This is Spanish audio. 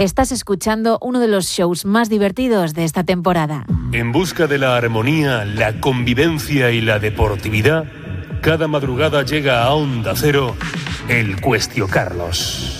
Estás escuchando uno de los shows más divertidos de esta temporada. En busca de la armonía, la convivencia y la deportividad, cada madrugada llega a Onda Cero el Cuestio Carlos.